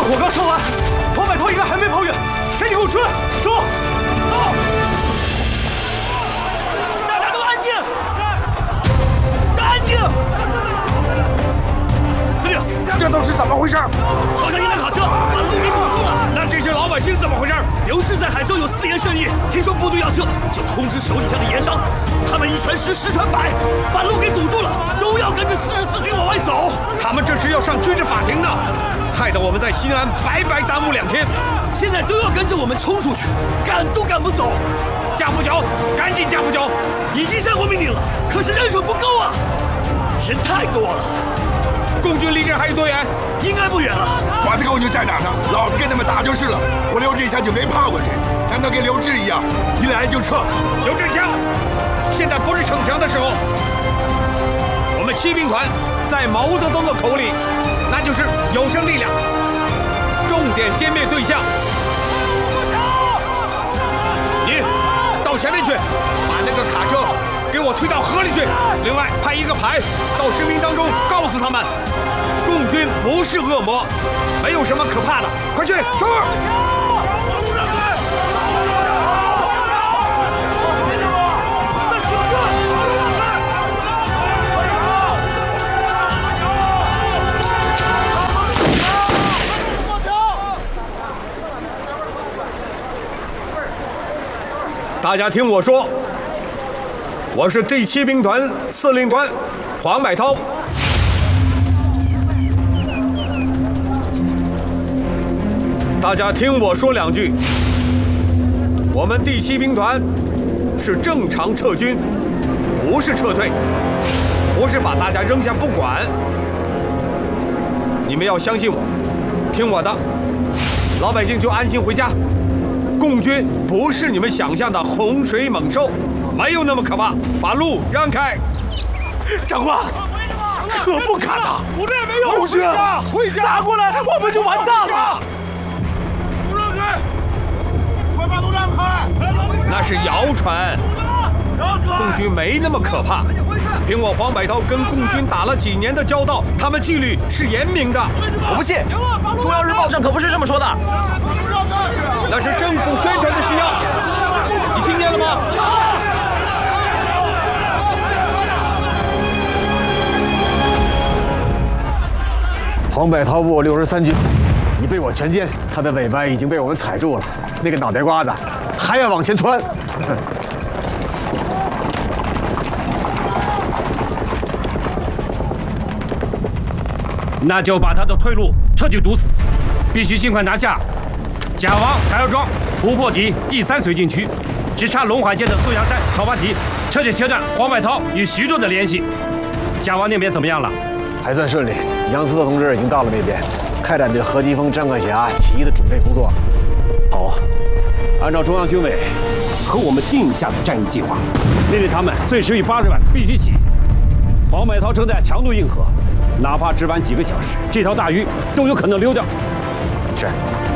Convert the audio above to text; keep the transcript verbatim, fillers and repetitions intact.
火刚烧完，黄百韬应该还没跑远，赶紧给我追！走，走！大家都安静，都安静！司令， 这都是怎么回事？ 朝向一辆卡车把路给堵住了。 那这些老百姓怎么回事？ 刘志在海州有私盐生意，听说部队要撤，就通知手底下的盐商，他们一传十，十传百，把路给堵住了，都要跟着四十四军往外走。 他们这是要上军事法庭的，害得我们在西安白白耽误两天。 现在都要跟着我们冲出去，赶都赶不走。 加副脚，赶紧加副脚！ 已经下过命令了，可是人手不够啊，人太多了。 共军离这还有多远？ 应该不远了。 管他共军在哪儿呢？老子跟他们打就是了。我刘志祥就没怕过这，难道跟刘志一样，一来就撤？ 刘志强，现在不是逞强的时候。我们骑兵团在毛泽东的口里，那就是有生力量。重点歼灭对象。你到前面去，把那个卡车给我推到河里去。另外派一个排到士兵当中，告诉他们，共军不是恶魔，没有什么可怕的。快去，冲！大家听我说，我是第七兵团司令官黄百韬。大家听我说两句，我们第七兵团是正常撤军，不是撤退，不是把大家扔下不管。你们要相信我，听我的，老百姓就安心回家。共军不是你们想象的洪水猛兽，没有那么可怕。把路让开！ 长官，可不敢呐！ 我这也没有。 共军啊， 回家！ 打过来，我们就完蛋了。 路让开！快把路让开！那是谣传，共军没那么可怕。凭我黄百韬跟共军打了几年的交道，他们纪律是严明的。 我不信，中央日报上可不是这么说的。 那是政府宣传的需要，你听见了吗？ 黄百韬部六十三军，你被我全歼，他的尾巴已经被我们踩住了，那个脑袋瓜子还要往前窜。 那就把他的退路彻底堵死，必须尽快拿下甲王海尔庄突破敌第三绥靖区，只差陇海县的苏阳山讨伐敌，彻底切断黄百韬与徐州的联系。甲王那边怎么样了？ 还算顺利，杨思特同志已经到了那边，开展对何基峰、张克侠起义的准备工作。 好啊，按照中央军委和我们定下的战役计划，命令他们最迟于八日晚必须起义。黄百韬正在强渡运河，哪怕只晚几个小时，这条大鱼都有可能溜掉。 是。